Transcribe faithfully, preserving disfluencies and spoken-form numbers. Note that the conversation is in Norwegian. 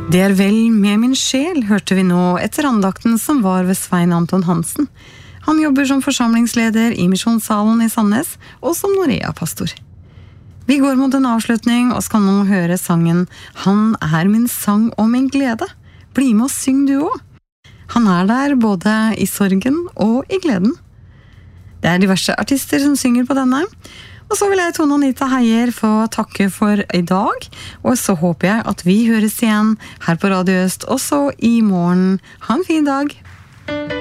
Det er vel med min sjel, hørte vi nå etter andakten som var ved Svein Anton Hansen. Han jobber som forsamlingsleder i Misjonssalen i Sandnes, og som Norea-pastor. Vi går mot en avslutning, og skal nå høre sangen «Han er min sang og min glede». Bli med og syng du også. Han er der både i sorgen og i gleden. Det er diverse artister som synger på denne. Og så vil jeg, Tone Anita Heier, få takke for i dag. Og så håper jeg at vi høres igjen her på Radio Øst også i morgen. Ha en fin dag!